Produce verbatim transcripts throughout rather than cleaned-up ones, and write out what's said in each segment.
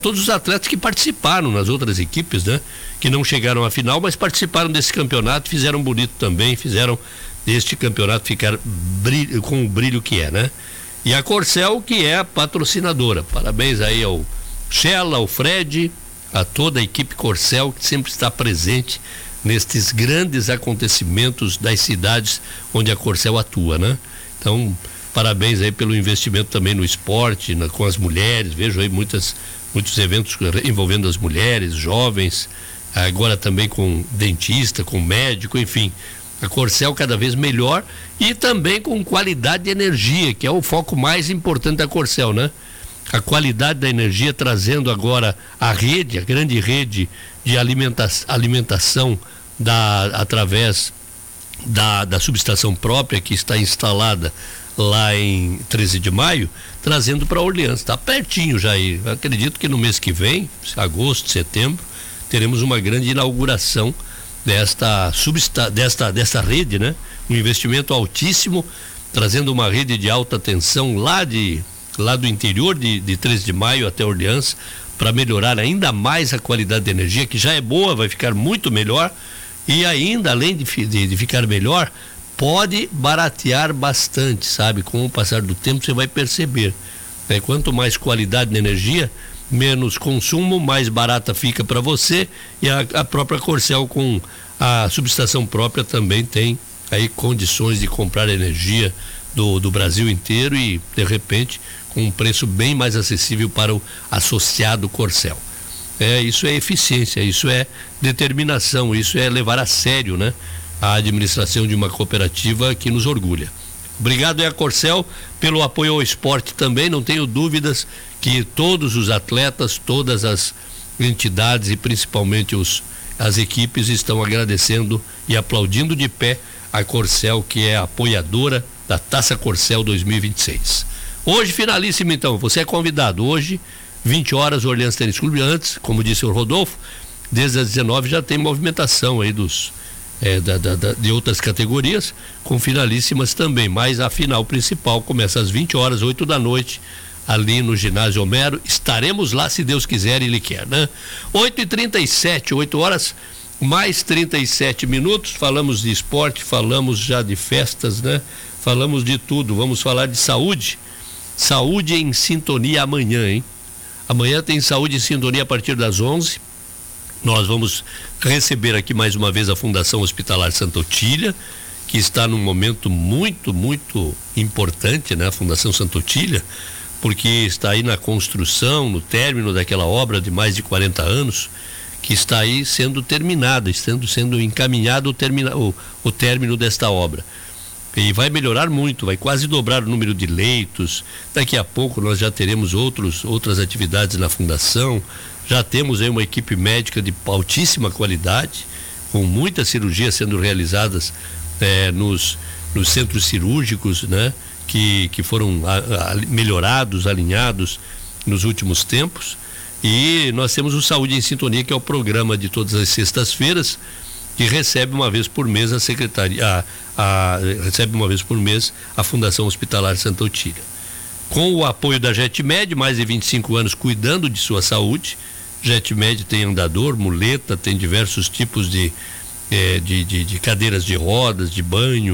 todos os atletas que participaram nas outras equipes, né? Que não chegaram à final, mas participaram desse campeonato, fizeram bonito também, fizeram este campeonato ficar brilho, com o brilho que é, né? E a Corcel, que é a patrocinadora. Parabéns aí ao Shella, ao Fred, a toda a equipe Corcel, que sempre está presente nestes grandes acontecimentos das cidades onde a Corcel atua, né? Então, parabéns aí pelo investimento também no esporte, na, com as mulheres. Vejo aí muitas, muitos eventos envolvendo as mulheres, jovens, agora também com dentista, com médico, enfim. A Corcel cada vez melhor e também com qualidade de energia, que é o foco mais importante da Corcel, né? A qualidade da energia, trazendo agora a rede, a grande rede de alimenta alimentação da, através da, da subestação própria que está instalada lá em treze de maio, trazendo para Orleans. Está pertinho já aí. Acredito que no mês que vem, agosto, setembro, teremos uma grande inauguração desta, substa desta, desta rede, né? Um investimento altíssimo, trazendo uma rede de alta tensão lá, de, lá do interior de, de treze de maio até Orleans, para melhorar ainda mais a qualidade de energia, que já é boa, vai ficar muito melhor, e ainda, além de, de, de ficar melhor, pode baratear bastante, sabe? Com o passar do tempo você vai perceber, né? Quanto mais qualidade de energia, menos consumo, mais barata fica para você, e a, a própria Corcel com a subestação própria também tem aí condições de comprar energia do, do Brasil inteiro e, de repente, com um preço bem mais acessível para o associado Corcel. É, isso é eficiência, isso é determinação, isso é levar a sério, né? A administração de uma cooperativa que nos orgulha. Obrigado, é a Corcel, pelo apoio ao esporte também. Não tenho dúvidas que todos os atletas, todas as entidades e principalmente os, as equipes estão agradecendo e aplaudindo de pé a Corcel, que é a apoiadora da Taça Corcel dois mil e vinte e seis. Hoje, finalíssimo então, você é convidado. Hoje, vinte horas, Orleans Tênis Clube. Antes, como disse o Rodolfo, desde as dezenove já tem movimentação aí dos... É, da, da, da, de outras categorias, com finalíssimas também, mas a final principal começa às vinte horas, oito da noite, ali no ginásio Homero. Estaremos lá, se Deus quiser e Ele quer, né? oito e trinta e sete, oito horas mais trinta e sete minutos. Falamos de esporte, falamos já de festas, né? Falamos de tudo. Vamos falar de saúde. Saúde em Sintonia amanhã, hein? Amanhã tem Saúde em Sintonia a partir das onze. Nós vamos receber aqui mais uma vez a Fundação Hospitalar Santa Otília, que está num momento muito, muito importante, né? A Fundação Santa Otília, porque está aí na construção, no término daquela obra de mais de quarenta anos, que está aí sendo terminada, estando sendo encaminhado o, termina, o, o término desta obra. E vai melhorar muito, vai quase dobrar o número de leitos. Daqui a pouco nós já teremos outros, outras atividades na Fundação. Já temos aí uma equipe médica de altíssima qualidade, com muitas cirurgias sendo realizadas eh, nos, nos centros cirúrgicos, né? Que, que foram a, a, melhorados, alinhados nos últimos tempos. E nós temos o Saúde em Sintonia, que é o programa de todas as sextas-feiras, que recebe uma vez por mês a secretaria, a, a, recebe uma vez por mês a Fundação Hospitalar Santa Otília. Com o apoio da JetMed, mais de vinte e cinco anos cuidando de sua saúde. JetMed tem andador, muleta, tem diversos tipos de, eh, de, de, de cadeiras de rodas, de banho,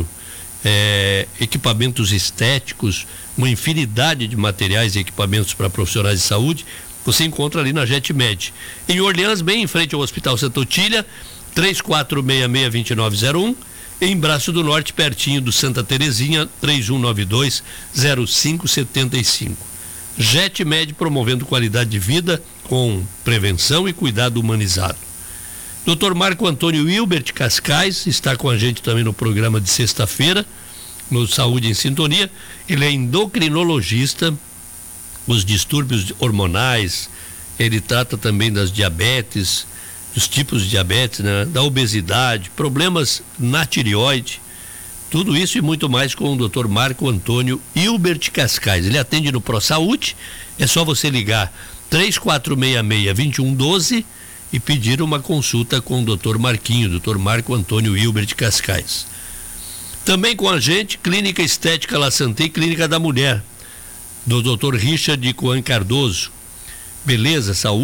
eh, equipamentos estéticos, uma infinidade de materiais e equipamentos para profissionais de saúde. Você encontra ali na JetMed. Em Orleans, bem em frente ao Hospital Santa Otília, três quatro seis seis, dois nove zero um. Em Braço do Norte, pertinho do Santa Terezinha, três um nove dois, zero cinco sete cinco. JetMed, promovendo qualidade de vida com prevenção e cuidado humanizado. doutor Marco Antônio Hilbert Cascais está com a gente também no programa de sexta-feira, no Saúde em Sintonia. Ele é endocrinologista, os distúrbios hormonais, ele trata também das diabetes, dos tipos de diabetes, né? Da obesidade, problemas na tireoide, tudo isso e muito mais com o doutor Marco Antônio Hilbert Cascais. Ele atende no ProSaúde, é só você ligar três quatro seis seis, dois um um dois e pedir uma consulta com o doutor Marquinho, doutor Marco Antônio Hilbert Cascais. Também com a gente, Clínica Estética La Santé e Clínica da Mulher, do doutor Richard Coan Cardoso. Beleza, saúde.